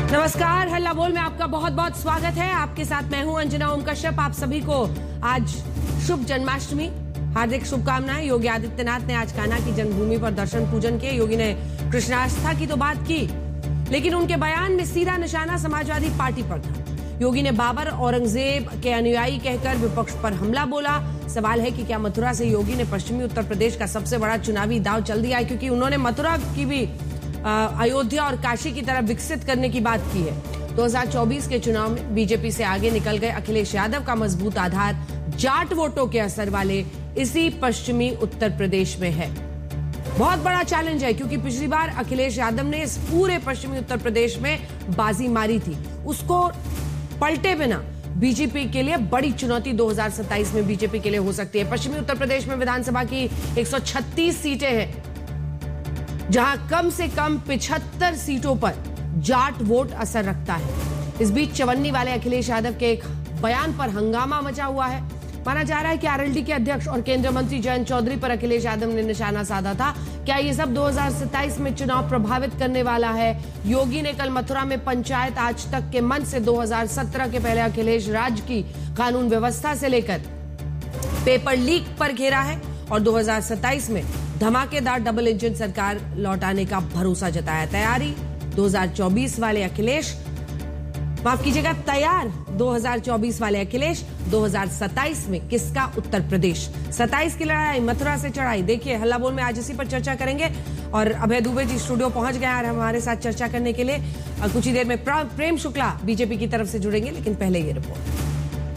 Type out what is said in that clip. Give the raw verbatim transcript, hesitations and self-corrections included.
नमस्कार, हल्ला बोल में आपका बहुत बहुत स्वागत है। आपके साथ मैं हूं अंजना ओम कश्यप। आप सभी को आज शुभ जन्माष्टमी, हार्दिक शुभकामनाएं। योगी आदित्यनाथ ने आज कान्हा की जन्मभूमि पर दर्शन पूजन किए। योगी ने कृष्णास्था की तो बात की, लेकिन उनके बयान में सीधा निशाना समाजवादी पार्टी पर था। योगी ने बाबर औरंगजेब के अनुयायी कहकर विपक्ष पर हमला बोला। सवाल है कि क्या मथुरा से योगी ने पश्चिमी उत्तर प्रदेश का सबसे बड़ा चुनावी दांव चल दिया है, क्योंकि उन्होंने मथुरा की भी अयोध्या और काशी की तरह विकसित करने की बात की है। दो हज़ार चौबीस के चुनाव में बीजेपी से आगे निकल गए अखिलेश यादव का मजबूत आधार जाट वोटों के असर वाले इसी पश्चिमी उत्तर प्रदेश में है। बहुत बड़ा चैलेंज है, क्योंकि पिछली बार अखिलेश यादव ने इस पूरे पश्चिमी उत्तर प्रदेश में बाजी मारी थी। उसको पलटे बिना बीजेपी के लिए बड़ी चुनौती दो हज़ार सत्ताईस में बीजेपी के लिए हो सकती है। पश्चिमी उत्तर प्रदेश में विधानसभा की एक सौ छत्तीस सीटें हैं, जहां कम से कम पिछहत्तर सीटों पर जाट वोट असर रखता है। इस बीच चवन्नी वाले अखिलेश यादव के एक बयान पर हंगामा मचा हुआ है। माना जा रहा है कि आरएलडी के अध्यक्ष और केंद्रीय मंत्री जयंत चौधरी पर अखिलेश यादव ने निशाना साधा था। क्या ये सब दो हज़ार सत्ताईस में चुनाव प्रभावित करने वाला है? योगी ने कल मथुरा में पंचायत आज तक के मंच से दो हज़ार सत्रह के पहले अखिलेश राज की कानून व्यवस्था से लेकर पेपर लीक पर घेरा है और दो हज़ार सत्ताईस में धमाकेदार डबल इंजन सरकार लौटाने का भरोसा जताया। तैयारी दो हज़ार चौबीस वाले अखिलेश माफ कीजिएगा तैयार दो हज़ार चौबीस वाले अखिलेश, दो हज़ार सत्ताईस में किसका उत्तर प्रदेश? सत्ताईस की लड़ाई, मथुरा से चढ़ाई। देखिए हल्ला बोल में आज इसी पर चर्चा करेंगे और अभय दुबे जी स्टूडियो पहुंच गए और हमारे साथ चर्चा करने के लिए। कुछ ही देर में प्रेम शुक्ला बीजेपी की तरफ से जुड़ेंगे, लेकिन पहले ये रिपोर्ट।